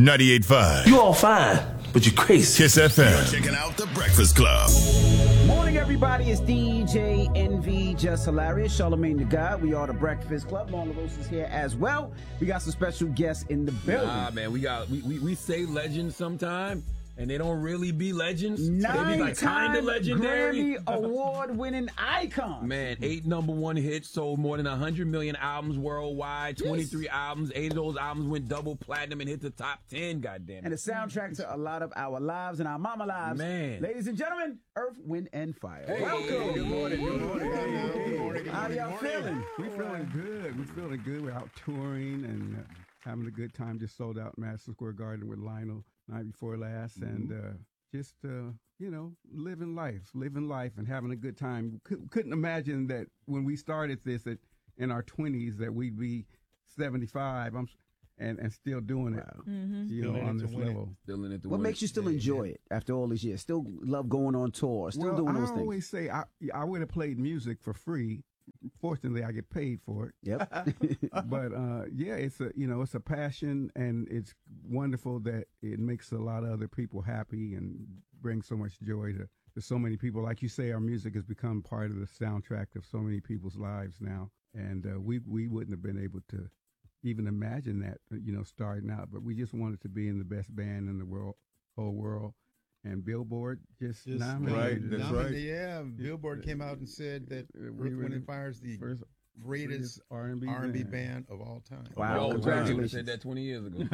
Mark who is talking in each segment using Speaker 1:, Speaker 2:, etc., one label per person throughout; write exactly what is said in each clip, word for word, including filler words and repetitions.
Speaker 1: ninety-eight point five.
Speaker 2: You all fine, but you crazy.
Speaker 1: Kiss F M.
Speaker 3: You're checking out The Breakfast Club.
Speaker 4: Morning, everybody. It's D J Envy, Just Hilarious, Charlamagne the God. We are The Breakfast Club. Marlon Rose is here as well. We got some special guests in the building.
Speaker 5: Nah, man, we got we, we, we say legends sometime, and they don't really be legends. They be like kind of
Speaker 4: Nine-time
Speaker 5: legendary.
Speaker 4: Grammy Award-winning icon.
Speaker 5: Man, eight number one hits, sold more than one hundred million albums worldwide, twenty-three
Speaker 4: Yes.
Speaker 5: albums. Eight of those albums went double platinum and hit the top ten, goddamn
Speaker 4: And
Speaker 5: it.
Speaker 4: a soundtrack to a lot of our lives and our mama lives.
Speaker 5: Man.
Speaker 4: Ladies and gentlemen, Earth, Wind, and Fire.
Speaker 5: Hey.
Speaker 4: Welcome.
Speaker 5: Good
Speaker 6: morning. Good morning. Good morning.
Speaker 4: How y'all feeling?
Speaker 6: We feeling good. We feeling good. We're out touring and uh, having a good time. Just sold out Madison Square Garden with Lionel night before last, and uh, just uh, you know, living life, living life, and having a good time. Could, couldn't imagine that when we started this at, in our twenties that we'd be seventy-five. I'm and and still doing it. You
Speaker 7: Still
Speaker 6: know,
Speaker 7: in
Speaker 6: on
Speaker 7: it to
Speaker 6: this
Speaker 7: win it.
Speaker 6: level.
Speaker 5: Still in it to
Speaker 4: What
Speaker 5: win
Speaker 4: makes
Speaker 5: it.
Speaker 4: you still enjoy it after all these years? Still love going on tour, still
Speaker 6: well,
Speaker 4: doing those
Speaker 6: I
Speaker 4: things.
Speaker 6: always say I I would have played music for free. Fortunately, I get paid for it.
Speaker 4: Yep.
Speaker 6: But uh, yeah, it's a you know it's a passion, and it's wonderful that it makes a lot of other people happy and brings so much joy to, to so many people. Like you say, our music has become part of the soundtrack of so many people's lives now, and uh, we we wouldn't have been able to even imagine that you know starting out. But we just wanted to be in the best band in the world, whole world. And Billboard just,
Speaker 7: Just
Speaker 6: nominated.
Speaker 7: nominated-
Speaker 6: us.
Speaker 7: nominated- Yeah, Billboard came out and said that
Speaker 6: Uh,
Speaker 7: Earth,
Speaker 6: we were
Speaker 7: Wind,
Speaker 6: the
Speaker 7: and Fire is the
Speaker 6: first
Speaker 7: greatest
Speaker 6: R and B
Speaker 7: R and B
Speaker 6: band.
Speaker 7: band of all time.
Speaker 4: Wow.
Speaker 5: Yo,
Speaker 4: Congratulations.
Speaker 5: I would have said that twenty years ago.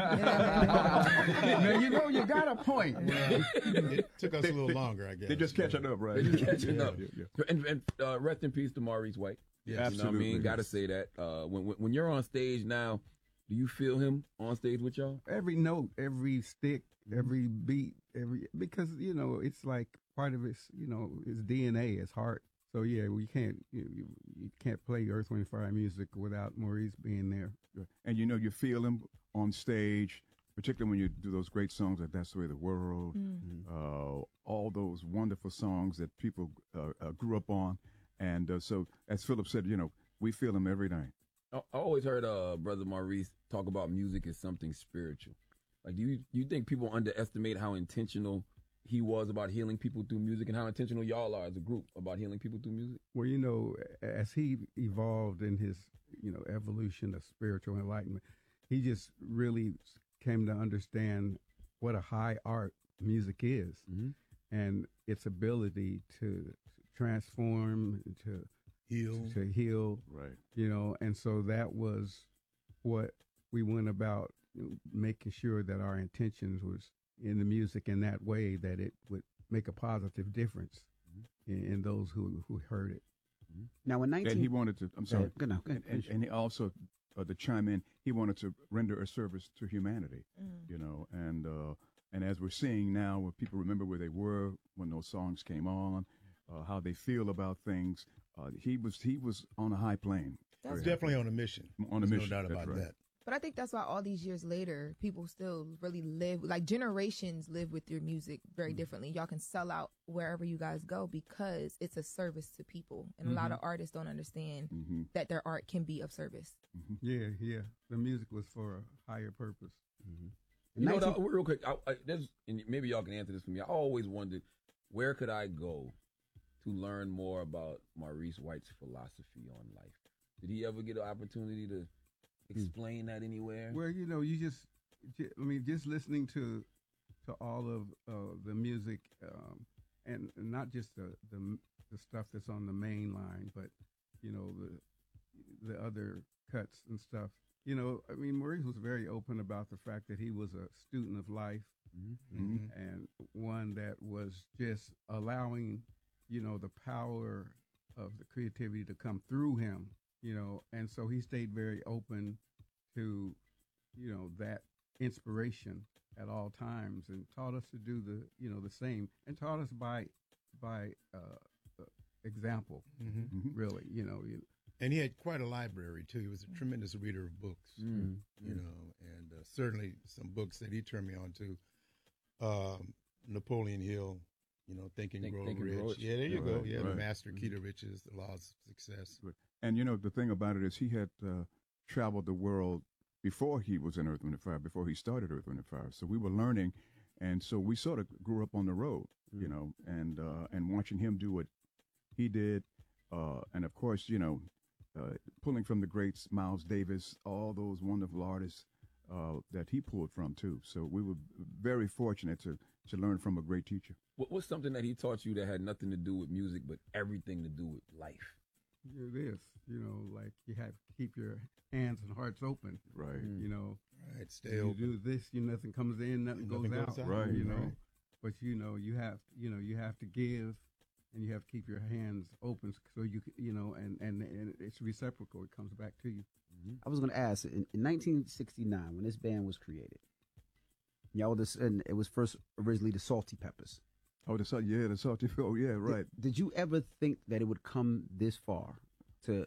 Speaker 6: Now, you know, you got a point.
Speaker 7: Well, it took us a little longer, I guess.
Speaker 8: They're just catching up, right?
Speaker 5: They're just catching
Speaker 8: Yeah,
Speaker 5: up.
Speaker 8: yeah, yeah.
Speaker 5: And, and uh, rest in peace to Maurice White.
Speaker 7: Yes.
Speaker 5: You know what I
Speaker 8: Absolutely.
Speaker 5: mean? Got to say that. Uh, when, when when you're on stage now, do you feel him on stage with y'all?
Speaker 6: Every note, every stick, every beat, every because you know it's like part of his, you know, his D N A, his heart. So yeah, we can't you, you, you can't play Earth, Wind, and Fire music without Maurice being there.
Speaker 8: And you know, you feel him on stage, particularly when you do those great songs like That's the Way of the World, uh, all those wonderful songs that people uh, uh, grew up on. And uh, so, as Philip said, you know, we feel him every night.
Speaker 5: I I always heard uh, Brother Maurice talk about music as something spiritual. Like, do you do you think people underestimate how intentional he was about healing people through music, and how intentional y'all are as a group about healing people through music?
Speaker 6: Well, you know, as he evolved in his, you know, evolution of spiritual enlightenment, he just really came to understand what a high art music is,
Speaker 5: Mhm.
Speaker 6: and its ability to transform, to
Speaker 7: Heal.
Speaker 6: to heal,
Speaker 8: Right.
Speaker 6: you know, and so that was what we went about, you know, making sure that our intentions was in the music in that way that it would make a positive difference in, in those who who heard it.
Speaker 4: Now, in nineteen...
Speaker 8: And he wanted to, I'm
Speaker 4: Go
Speaker 8: sorry,
Speaker 4: ahead. Good now. Go ahead.
Speaker 8: and, and he also, uh, to chime in, he wanted to render a service to humanity, you know, and uh, and as we're seeing now, when people remember where they were when those songs came on, uh, how they feel about things, uh, he was he was on a high plane.
Speaker 7: He's
Speaker 8: Very
Speaker 7: definitely on a mission.
Speaker 8: On a
Speaker 7: There's
Speaker 8: mission,
Speaker 7: No doubt
Speaker 8: that's
Speaker 7: about
Speaker 8: right.
Speaker 7: that.
Speaker 9: But I think that's why all these years later, people still really live, like generations live with your music very differently. Y'all can sell out wherever you guys go because it's a service to people. And a lot of artists don't understand
Speaker 8: hmm
Speaker 9: that their art can be of service.
Speaker 6: Yeah, yeah. The music was for a higher purpose.
Speaker 5: You know,
Speaker 4: nineteen...
Speaker 5: though, real quick, I, I, there's, and maybe y'all can answer this for me. I always wondered, where could I go to learn more about Maurice White's philosophy on life? Did he ever get an opportunity to explain that anywhere?
Speaker 6: Well, you know, you just, ju- I mean, just listening to to all of uh, the music, um, and and not just the, the the stuff that's on the main line, but you know the the other cuts and stuff. You know, I mean, Maurice was very open about the fact that he was a student of life,
Speaker 8: hmm
Speaker 6: and one that was just allowing, you know, the power of the creativity to come through him, you know, and so he stayed very open to, you know, that inspiration at all times, and taught us to do the, you know, the same, and taught us by, by uh, uh, example,
Speaker 7: hmm
Speaker 6: really, you know. You,
Speaker 7: And he had quite a library, too. He was a tremendous reader of books,
Speaker 5: Mm.
Speaker 7: you know, and uh, certainly some books that he turned me on to. Um, Napoleon Hill, you know, Think and
Speaker 5: Think-
Speaker 7: Grow
Speaker 5: Think and
Speaker 7: Rich.
Speaker 5: Grow Rich.
Speaker 7: Yeah, there you go.
Speaker 8: Right,
Speaker 7: Yeah, The
Speaker 8: right.
Speaker 7: Master Key to Riches, The Laws of Success.
Speaker 8: And you know, the thing about it is he had uh, traveled the world before he was in Earth, Wind and Fire, before he started Earth, Wind and Fire. So we were learning, and so we sort of grew up on the road, mm-hmm. you know, and uh, and watching him do what he did, uh, and of course, you know, uh, pulling from the greats, Miles Davis, all those wonderful artists uh, that he pulled from too. So we were very fortunate to to learn from a great teacher.
Speaker 5: What, what's something that he taught you that had nothing to do with music, but everything to do with life?
Speaker 6: It is, you know, like you have to keep your hands and hearts open.
Speaker 8: Right.
Speaker 6: Mm. You know,
Speaker 7: right. Stay
Speaker 6: you
Speaker 7: open.
Speaker 6: do this, you nothing comes in, nothing,
Speaker 7: nothing
Speaker 6: goes,
Speaker 7: goes
Speaker 6: out.
Speaker 7: out.
Speaker 8: Right.
Speaker 6: You know,
Speaker 7: right.
Speaker 6: but you know, you have, you know, you have to give, and you have to keep your hands open so you, c- you know, and and, and it's reciprocal. It comes back to you.
Speaker 4: Mm-hmm. I was going to ask, in, in nineteen sixty-nine, when this band was created, y'all were this, and it was first originally the Salty Peppers.
Speaker 8: Oh, the salt, yeah, the salty. Oh, yeah, right.
Speaker 4: Did, did you ever think that it would come this far to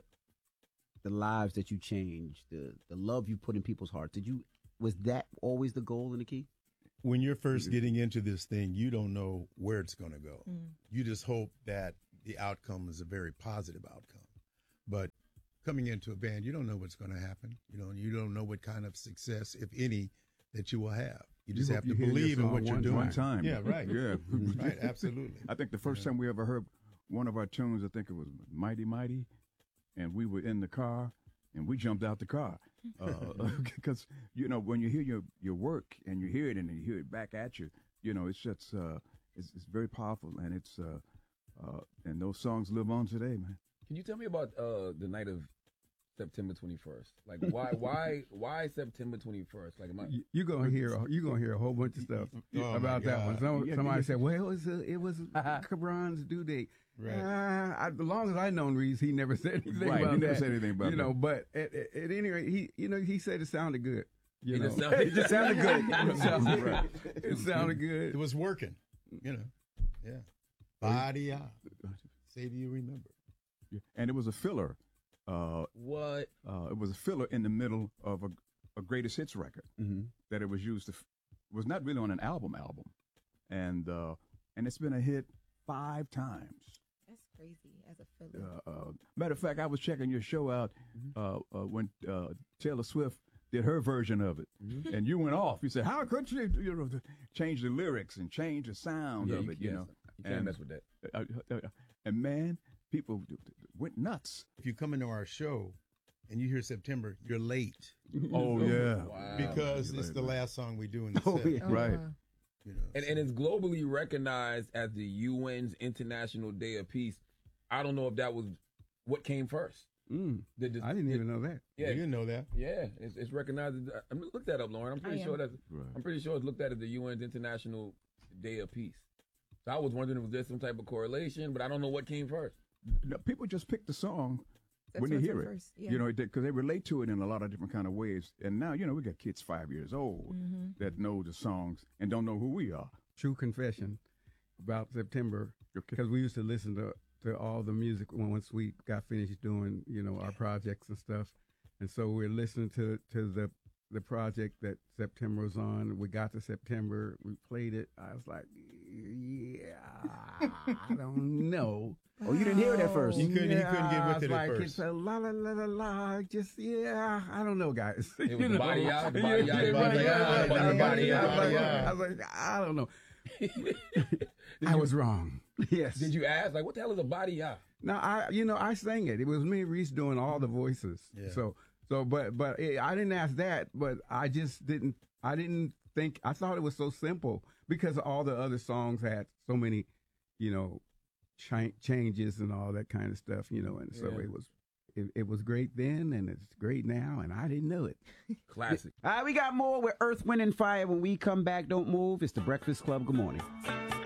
Speaker 4: the lives that you changed, the the love you put in people's hearts? Did you was that always the goal and the key?
Speaker 7: When you're first getting into this thing, you don't know where it's going to go.
Speaker 9: Mm.
Speaker 7: You just hope that the outcome is a very positive outcome. But coming into a band, you don't know what's going to happen. You know, you don't know what kind of success, if any, that you will have. You just
Speaker 6: You
Speaker 7: have
Speaker 6: hope
Speaker 7: to
Speaker 6: you hear your
Speaker 7: believe in
Speaker 6: song
Speaker 7: what you're
Speaker 6: one
Speaker 7: doing.
Speaker 8: One time.
Speaker 7: Yeah, right.
Speaker 8: Yeah.
Speaker 7: Right, absolutely.
Speaker 8: I think the first time we ever heard one of our tunes, I think it was Mighty Mighty, and we were in the car, and we jumped out the car. Because, uh, you know, when you hear your, your work, and you hear it, and you hear it back at you, you know, it's just, uh, it's, it's very powerful, and it's, uh, uh, and those songs live on today, man.
Speaker 5: Can you tell me about uh, the night of September twenty-first? Like, why, why, why September twenty-first? Like, am I?
Speaker 6: You, you're gonna hear, a- you're gonna hear a whole bunch of stuff
Speaker 7: Oh, my
Speaker 6: about that one.
Speaker 7: God.
Speaker 6: Some,
Speaker 8: Yeah,
Speaker 6: somebody
Speaker 8: yeah.
Speaker 6: said, "Well, it was a, it was Cabron's due date."
Speaker 7: Right.
Speaker 6: Uh, I, as long as I known Reese, he never said anything
Speaker 8: Right, he
Speaker 6: about
Speaker 8: never
Speaker 6: that.
Speaker 8: said anything about
Speaker 6: you know.
Speaker 8: that.
Speaker 6: But at, at, at any rate, he, you know, he said it sounded good. You
Speaker 5: It
Speaker 6: know,
Speaker 5: just sounded-
Speaker 6: it just sounded good. It sounded,
Speaker 8: Right.
Speaker 6: it sounded good.
Speaker 7: It was working, you know. Yeah. Body out. Say, do you remember?
Speaker 8: Yeah. And it was a filler. Uh,
Speaker 5: What?
Speaker 8: uh, it was a filler in the middle of a, a greatest hits record
Speaker 4: Mm-hmm.
Speaker 8: that it was used to. F- was not really on an album album, and uh, and it's been a hit five times.
Speaker 9: That's crazy as a filler.
Speaker 8: Uh, uh, matter of fact, I was checking your show out uh, uh, when uh, Taylor Swift did her version of it, and you went off. You said, "How could she, you know, change the lyrics and change the sound
Speaker 5: Yeah,
Speaker 8: of
Speaker 5: you
Speaker 8: it?" You
Speaker 5: can't-
Speaker 8: know,
Speaker 5: you can't
Speaker 8: and,
Speaker 5: mess with that.
Speaker 8: uh, uh, uh, and man, people went nuts.
Speaker 7: If you come into our show and you hear September, you're late
Speaker 8: Oh yeah,
Speaker 5: Wow.
Speaker 7: because
Speaker 8: you're
Speaker 7: it's
Speaker 8: right,
Speaker 7: the
Speaker 8: right.
Speaker 7: last song we do in the
Speaker 4: Oh,
Speaker 7: set.
Speaker 4: yeah.
Speaker 8: right.
Speaker 9: Uh,
Speaker 7: You know,
Speaker 5: And, and it's globally recognized as the U N's International Day of Peace. I don't know if that was what came first.
Speaker 6: Mm,
Speaker 5: Did the-
Speaker 6: I didn't
Speaker 5: did-
Speaker 6: even know that.
Speaker 5: Yeah,
Speaker 7: you didn't know that.
Speaker 5: yeah, it's, it's recognized. As, I mean, look that up, Lauren. I'm pretty
Speaker 9: I
Speaker 5: sure
Speaker 9: am.
Speaker 5: that's.
Speaker 8: Right.
Speaker 5: I'm pretty sure it's looked at as the U N's International Day of Peace. So I was wondering if there's some type of correlation, but I don't know what came first.
Speaker 8: No, people just pick the song
Speaker 9: That's
Speaker 8: when they
Speaker 9: what's
Speaker 8: hear
Speaker 9: at
Speaker 8: it.
Speaker 9: first, yeah.
Speaker 8: You know, because they relate to it in a lot of different kind of ways. And now, you know, we got kids five years old
Speaker 9: Mm-hmm.
Speaker 8: that know the songs and don't know who we are.
Speaker 6: True confession about September, because we used to listen to to all the music when once we got finished doing, you know, our projects and stuff, and so we're listening to to the the project that September was on. We got to September, we played it. I was like, yeah, I don't know.
Speaker 4: Oh, you didn't hear it at first.
Speaker 7: You couldn't- he couldn't get
Speaker 6: I
Speaker 7: with
Speaker 6: was
Speaker 7: it at
Speaker 6: like,
Speaker 7: first.
Speaker 6: It's a la la la la la. Just yeah, I don't know, guys.
Speaker 5: It was
Speaker 6: You
Speaker 5: the
Speaker 6: know?
Speaker 5: body out, the
Speaker 6: Yeah,
Speaker 5: body
Speaker 6: yeah,
Speaker 5: out, the
Speaker 6: right,
Speaker 5: body
Speaker 6: yeah,
Speaker 5: out,
Speaker 6: right,
Speaker 5: the
Speaker 6: right,
Speaker 5: body
Speaker 6: right.
Speaker 5: out,
Speaker 6: I was
Speaker 5: body
Speaker 6: like-
Speaker 5: out.
Speaker 6: I was like, I don't know.
Speaker 5: Did
Speaker 6: I
Speaker 5: you-
Speaker 6: was wrong. Yes.
Speaker 5: Did you ask, like, what the hell is a body out?
Speaker 6: No, I, you know, I sang it. It was me and Reese doing all the voices.
Speaker 7: Yeah.
Speaker 6: So, so, but, but it, I didn't ask that. But I just didn't. I didn't think. I thought it was so simple because all the other songs had so many, you know, cha- changes and all that kind of stuff. You know, and so
Speaker 5: Yeah.
Speaker 6: it was, it, it was great then, and it's great now, and I didn't know it.
Speaker 5: Classic.
Speaker 4: All right, we got more with Earth, Wind, and Fire when we come back. Don't move. It's the Breakfast Club. Good morning.